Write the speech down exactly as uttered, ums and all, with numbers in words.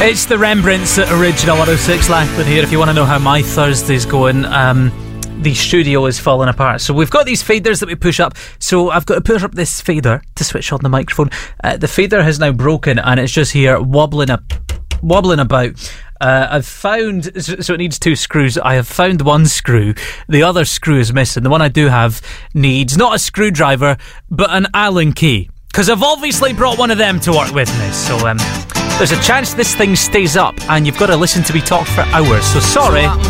It's the Rembrandts at Original one oh six Lackland here. If you want to know how my Thursday's going, um, the studio is falling apart. So we've got these faders that we push up. So I've got to push up this fader to switch on the microphone. Uh, the fader has now broken and it's just here wobbling up, wobbling about. Uh, I've found, so it needs two screws. I have found one screw. The other screw is missing. The one I do have needs not a screwdriver, but an Allen key. Because I've obviously brought one of them to work with me. So um, there's a chance this thing stays up and you've got to listen to me talk for hours. So sorry.